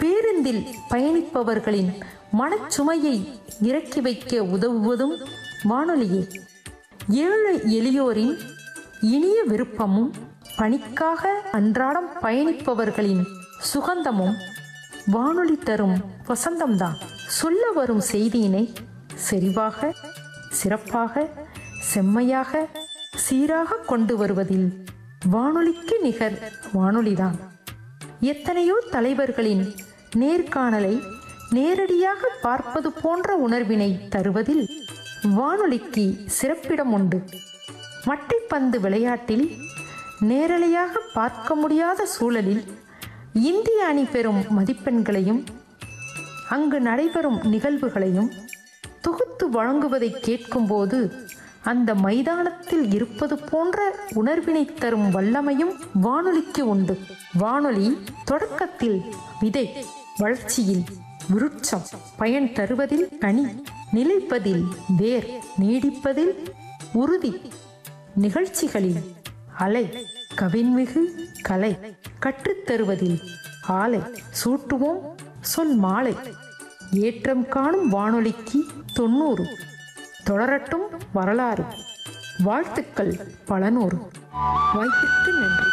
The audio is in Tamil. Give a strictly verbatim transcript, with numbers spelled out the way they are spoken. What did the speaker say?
பேருந்தில் பயணிப்பவர்களின் மனச்சுமையை இறக்கி வைக்க உதவுவதும் வானொலியே. ஏழை எளியோரின் இனிய விருப்பமும் பணிக்காக அன்றாடம் பயணிப்பவர்களின் சுகந்தமும் வானொலி தரும் வசந்தம்தான். சொல்ல வரும் செய்தியினை செறிவாக, சிறப்பாக, செம்மையாக, சீராக கொண்டு வருவதில் வானொலிக்கு நிகர் வானொலிதான். எத்தனையோ தலைவர்களின் நேர்காணலை நேரடியாக பார்ப்பது போன்ற உணர்வினை தருவதில் வானொலிக்கு சிறப்பிடம் உண்டு. மட்டைப்பந்து விளையாட்டில் நேரலையாக பார்க்க முடியாத சூழலில் இந்திய அணி பெறும் மதிப்பெண்களையும் அங்கு நடைபெறும் நிகழ்வுகளையும் தொகுத்து வழங்குவதை கேட்கும்போது அந்த மைதானத்தில் இருப்பது போன்ற உணர்வினை தரும் வல்லமையும் வானொலிக்கு உண்டு. வானொலி தொடக்கத்தில் விதை, வளர்ச்சியில் விருட்சம், பயன் தருவதில் கனி, நிலைப்பதில் வேர், நீடிப்பதில் உறுதி, நிகழ்ச்சிகளில் அலை, கவின்மிகு கலை, கற்றுத்தருவதில் ஆலை, சூட்டுவோம் சொல் மாலை. ஏற்றம் காணும் வானொலிக்கு தொண்ணூறு. தொடரட்டும் வரலாறு. வாழ்த்துக்கள் பல நூறு. வாய்ப்பிற்கு நன்றி.